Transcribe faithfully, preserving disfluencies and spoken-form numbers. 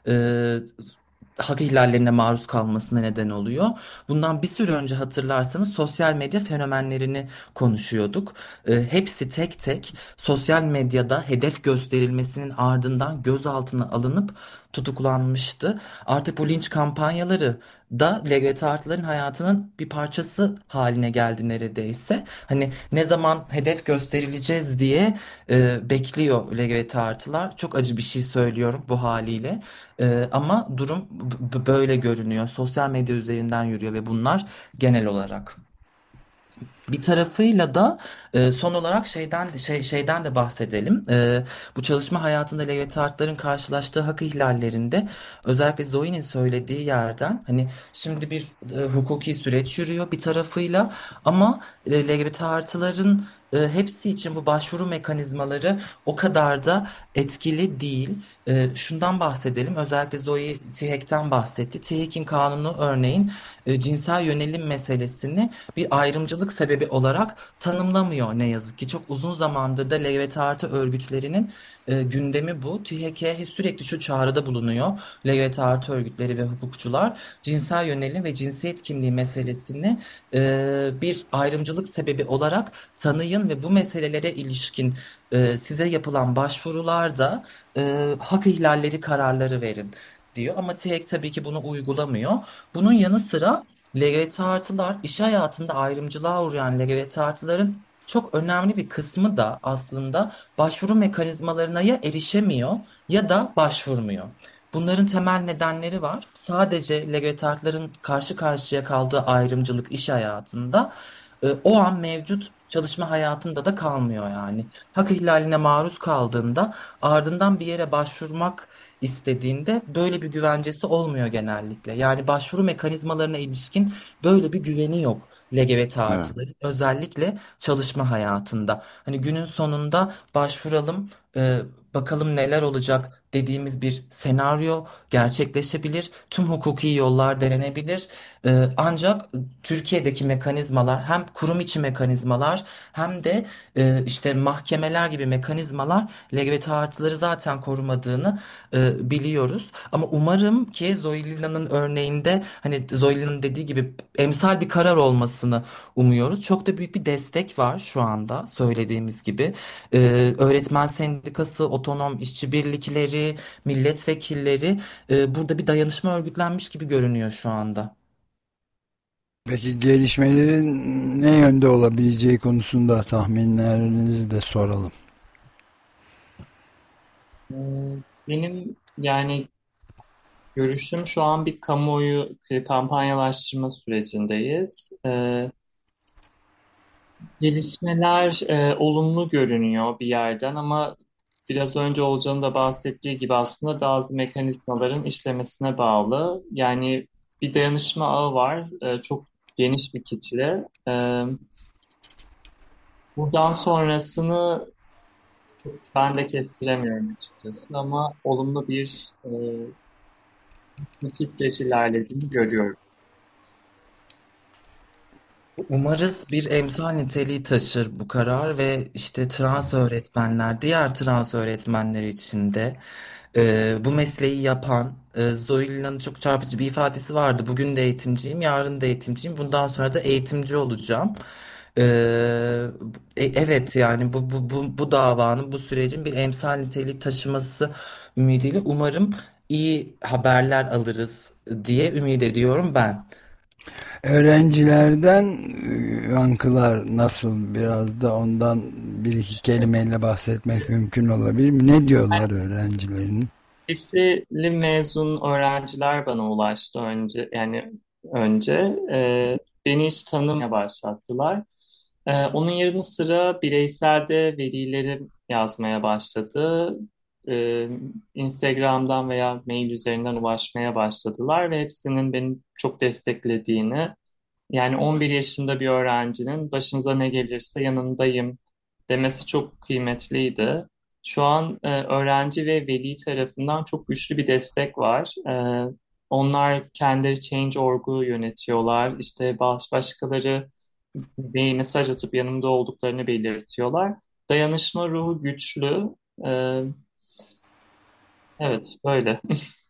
e, hak ihlallerine maruz kalmasına neden oluyor. Bundan bir süre önce hatırlarsanız sosyal medya fenomenlerini konuşuyorduk. E, hepsi tek tek sosyal medyada hedef gösterilmesinin ardından gözaltına alınıp tutuklanmıştı. Artık bu linç kampanyaları da L G B T artıların hayatının bir parçası haline geldi neredeyse. Hani ne zaman hedef gösterileceğiz diye e, bekliyor L G B T artılar. Çok acı bir şey söylüyorum bu haliyle. E, ama durum b- b- böyle görünüyor. Sosyal medya üzerinden yürüyor ve bunlar genel olarak. Bir tarafıyla da e, son olarak şeyden de şey şeyden de bahsedelim. E, bu çalışma hayatında L G B T artıların karşılaştığı hak ihlallerinde özellikle Zoe'nin söylediği yerden hani şimdi bir e, hukuki süreç yürüyor bir tarafıyla ama e, L G B T artıların e, hepsi için bu başvuru mekanizmaları o kadar da etkili değil. E, şundan bahsedelim. Özellikle Zoe TİHEK'ten bahsetti. TİHEK'in kanunu örneğin e, cinsel yönelim meselesini bir ayrımcılık sebebi olarak tanımlamıyor ne yazık ki. Çok uzun zamandır da L G B T artı örgütlerinin e, gündemi bu. TİHEK'e sürekli şu çağrıda bulunuyor. L G B T artı örgütleri ve hukukçular cinsel yönelim ve cinsiyet kimliği meselesini e, bir ayrımcılık sebebi olarak tanıyın ve bu meselelere ilişkin e, size yapılan başvurularda e, hak ihlalleri kararları verin diyor. Ama TİHEK tabii ki bunu uygulamıyor. Bunun yanı sıra L G B T artılar iş hayatında ayrımcılığa uğrayan L G B T artıların çok önemli bir kısmı da aslında başvuru mekanizmalarına ya erişemiyor ya da başvurmuyor. Bunların temel nedenleri var. Sadece L G B T artıların karşı karşıya kaldığı ayrımcılık iş hayatında e, o an mevcut çalışma hayatında da kalmıyor yani. Hak ihlaline maruz kaldığında ardından bir yere başvurmak istediğinde böyle bir güvencesi olmuyor genellikle. Yani başvuru mekanizmalarına ilişkin böyle bir güveni yok L G B T Evet. artıların özellikle çalışma hayatında. Hani günün sonunda başvuralım, e, bakalım neler olacak dediğimiz bir senaryo gerçekleşebilir. Tüm hukuki yollar denenebilir. E, ancak Türkiye'deki mekanizmalar hem kurum içi mekanizmalar hem de e, işte mahkemeler gibi mekanizmalar L G B T artıları zaten korumadığını e, biliyoruz. Ama umarım ki Zoelina'nın örneğinde hani Zoelina'nın dediği gibi emsal bir karar olmasını umuyoruz. Çok da büyük bir destek var şu anda söylediğimiz gibi. E, öğretmen sendikası, otonom işçi birlikleri, milletvekilleri e, burada bir dayanışma örgütlenmiş gibi görünüyor şu anda. Peki gelişmelerin ne yönde olabileceği konusunda tahminlerinizi de soralım. Ee, Benim yani görüşüm şu an bir kamuoyu kampanyalaştırma sürecindeyiz. Ee, gelişmeler e, olumlu görünüyor bir yerden ama biraz önce Olcan'ın da bahsettiği gibi aslında bazı mekanizmaların işlemesine bağlı. Yani bir dayanışma ağı var, e, çok geniş bir kitle. Ee, buradan sonrasını ben de kestiremiyorum açıkçası ama olumlu bir e, kitleç ilerlediğini görüyorum. Umarız bir emsal niteliği taşır bu karar ve işte trans öğretmenler, diğer trans öğretmenler için de e, bu mesleği yapan e, Zoe Lina'nın çok çarpıcı bir ifadesi vardı. Bugün de eğitimciyim, yarın da eğitimciyim, bundan sonra da eğitimci olacağım. E, e, evet yani bu, bu, bu, bu davanın, bu sürecin bir emsal niteliği taşıması ümidiyle umarım iyi haberler alırız diye ümit ediyorum ben. Öğrencilerden e, yankılar nasıl, biraz da ondan bir iki kelimeyle bahsetmek mümkün olabilir mi? Ne diyorlar öğrencilerin? Liseli mezun öğrenciler bana ulaştı önce yani önce e, beni hiç tanımaya başlattılar. E, onun yanı sıra bireyselde velileri yazmaya başladı. E, Instagram'dan veya mail üzerinden ulaşmaya başladılar ve hepsinin beni çok desteklediğini, yani on bir yaşında bir öğrencinin başınıza ne gelirse yanındayım demesi çok kıymetliydi. Şu an e, öğrenci ve veli tarafından çok güçlü bir destek var. E, onlar kendileri Change nokta org'u yönetiyorlar. İşte baş, başkaları bir mesaj atıp yanımda olduklarını belirtiyorlar. Dayanışma ruhu güçlü. E, evet, böyle.